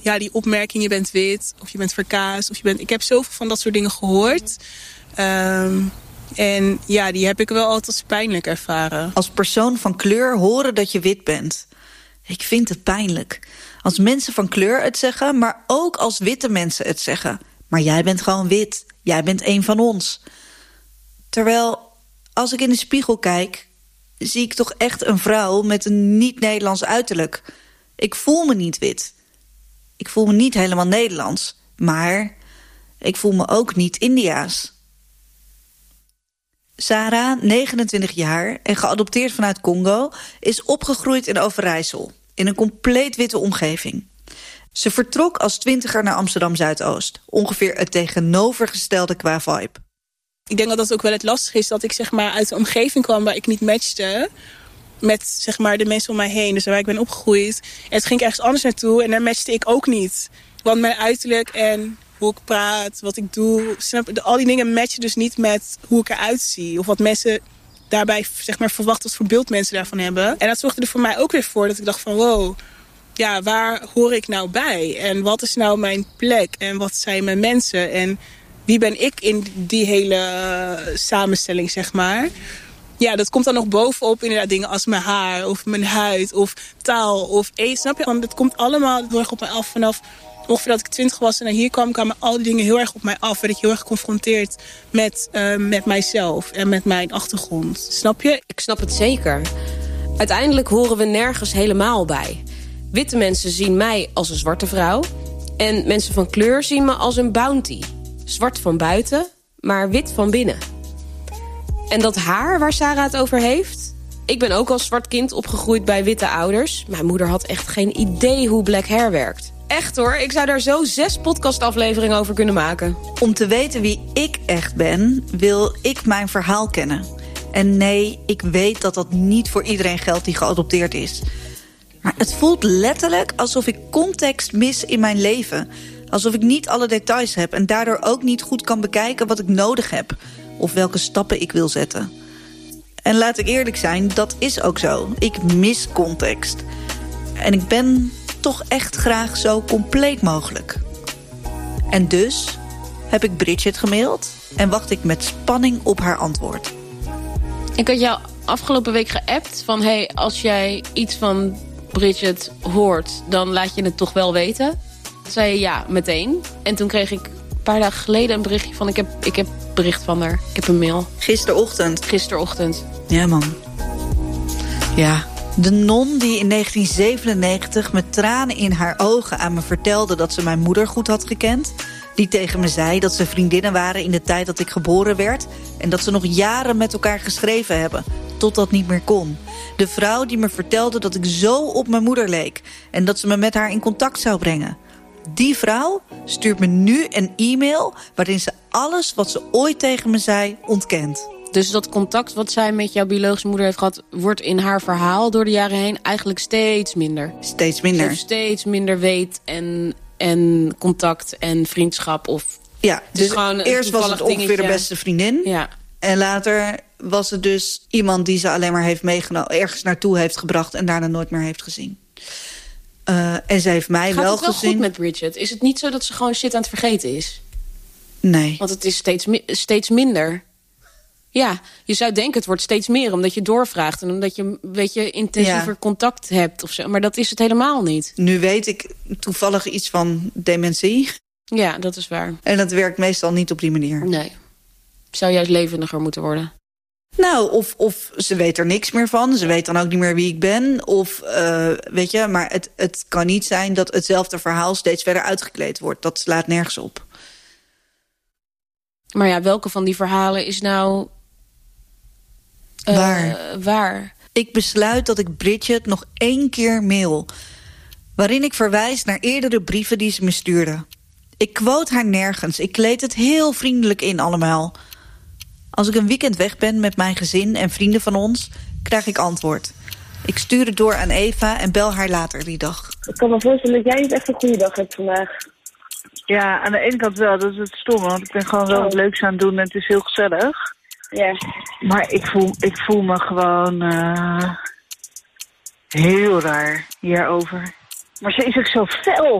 die opmerking, je bent wit, of je bent verkaasd, of ik heb zoveel van dat soort dingen gehoord. En ja, die heb ik wel altijd als pijnlijk ervaren. Als persoon van kleur horen dat je wit bent. Ik vind het pijnlijk. Als mensen van kleur het zeggen, maar ook als witte mensen het zeggen. Maar jij bent gewoon wit. Jij bent een van ons. Terwijl, als ik in de spiegel kijk, zie ik toch echt een vrouw met een niet-Nederlands uiterlijk. Ik voel me niet wit. Ik voel me niet helemaal Nederlands. Maar ik voel me ook niet Indiaas. Sarah, 29 jaar en geadopteerd vanuit Congo, is opgegroeid in Overijssel, in een compleet witte omgeving. Ze vertrok als 20er naar Amsterdam-Zuidoost, ongeveer het tegenovergestelde qua vibe. Ik denk dat dat ook wel het lastig is, dat ik zeg maar uit een omgeving kwam waar ik niet matchte met zeg maar de mensen om mij heen, dus waar ik ben opgegroeid. En het ging ik ergens anders naartoe en daar matchte ik ook niet. Want mijn uiterlijk en hoe ik praat, wat ik doe, al die dingen matchen dus niet met hoe ik eruit zie. Of wat mensen daarbij zeg maar verwachten, wat voor beeld mensen daarvan hebben. En dat zorgde er voor mij ook weer voor dat ik dacht van wow, ja, waar hoor ik nou bij? En wat is nou mijn plek? En wat zijn mijn mensen? En wie ben ik in die hele samenstelling, zeg maar? Ja, dat komt dan nog bovenop inderdaad dingen als mijn haar of mijn huid of taal of eten. Snap je? Want dat komt allemaal heel erg op mij af vanaf ongeveer dat ik 20 was en naar hier kwam, kwamen al die dingen heel erg op mij af. Werd ik heel erg geconfronteerd met mijzelf en met mijn achtergrond. Snap je? Ik snap het zeker. Uiteindelijk horen we nergens helemaal bij. Witte mensen zien mij als een zwarte vrouw. En mensen van kleur zien me als een bounty. Zwart van buiten, maar wit van binnen. En dat haar waar Sarah het over heeft? Ik ben ook als zwart kind opgegroeid bij witte ouders. Mijn moeder had echt geen idee hoe black hair werkt. Echt hoor, ik zou daar zo 6 podcastafleveringen over kunnen maken. Om te weten wie ik echt ben, wil ik mijn verhaal kennen. En nee, ik weet dat dat niet voor iedereen geldt die geadopteerd is. Maar het voelt letterlijk alsof ik context mis in mijn leven. Alsof ik niet alle details heb en daardoor ook niet goed kan bekijken wat ik nodig heb. Of welke stappen ik wil zetten. En laat ik eerlijk zijn, dat is ook zo. Ik mis context. En ik ben toch echt graag zo compleet mogelijk. En dus heb ik Bridget gemaild en wacht ik met spanning op haar antwoord. Ik had jou afgelopen week geappt van hey, als jij iets van Bridget hoort, dan laat je het toch wel weten. Toen zei je ja, meteen. En toen kreeg ik een paar dagen geleden een berichtje van ik heb bericht van haar. Ik heb een mail. Gisterochtend. Ja, man. Ja, de non die in 1997 met tranen in haar ogen aan me vertelde dat ze mijn moeder goed had gekend. Die tegen me zei dat ze vriendinnen waren in de tijd dat ik geboren werd. En dat ze nog jaren met elkaar geschreven hebben, tot dat niet meer kon. De vrouw die me vertelde dat ik zo op mijn moeder leek. En dat ze me met haar in contact zou brengen. Die vrouw stuurt me nu een e-mail waarin ze alles wat ze ooit tegen me zei ontkent. Dus dat contact wat zij met jouw biologische moeder heeft gehad, wordt in haar verhaal door de jaren heen eigenlijk steeds minder. Steeds minder. Dus steeds minder weet en contact en vriendschap. Of ja, dus gewoon eerst was het ongeveer dingetje. De beste vriendin. Ja. En later was het dus iemand die ze alleen maar heeft meegenomen, ergens naartoe heeft gebracht en daarna nooit meer heeft gezien. En ze heeft mij wel gezien. Gaat het wel goed met Bridget? Is het niet zo dat ze gewoon shit aan het vergeten is? Nee. Want het is steeds minder. Ja, je zou denken het wordt steeds meer omdat je doorvraagt en omdat je een beetje intensiever contact hebt of zo. Maar dat is het helemaal niet. Nu weet ik toevallig iets van dementie. Ja, dat is waar. En dat werkt meestal niet op die manier. Nee. Zou juist levendiger moeten worden. Nou, of ze weet er niks meer van. Ze weet dan ook niet meer wie ik ben. Of, weet je, maar het kan niet zijn dat hetzelfde verhaal steeds verder uitgekleed wordt. Dat slaat nergens op. Maar ja, welke van die verhalen is nou waar? Ik besluit dat ik Bridget nog 1 keer mail. Waarin ik verwijs naar eerdere brieven die ze me stuurde. Ik quote haar nergens. Ik kleed het heel vriendelijk in allemaal. Als ik een weekend weg ben met mijn gezin en vrienden van ons, krijg ik antwoord. Ik stuur het door aan Eva en bel haar later die dag. Ik kan me voorstellen dat jij niet echt een goede dag hebt vandaag. Ja, aan de ene kant wel, dat is het stomme, want ik ben gewoon wel wat leuks aan het doen en het is heel gezellig. Ja. Maar ik voel me gewoon heel raar hierover. Maar ze is ook zo fel.